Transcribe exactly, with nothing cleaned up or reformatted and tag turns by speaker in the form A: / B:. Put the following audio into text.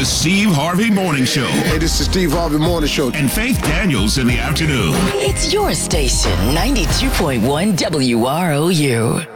A: Steve Harvey Morning Show.
B: Hey, this is Steve Harvey Morning Show.
A: And Faith Daniels in the afternoon.
C: It's your station, ninety-two point one W R O U.